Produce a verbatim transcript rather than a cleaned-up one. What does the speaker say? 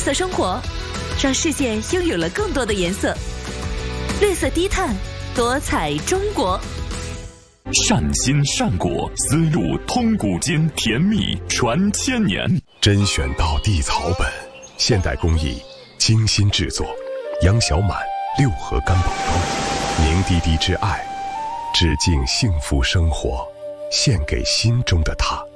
色生活，让世界拥有了更多的颜色。绿色低碳，多彩中国。 善心善果，丝路通古今，甜蜜传千年。 甄选到地草本，现代工艺，精心制作。杨小满六合干宝汤，凝滴滴之爱，致敬幸福生活，献给心中的他。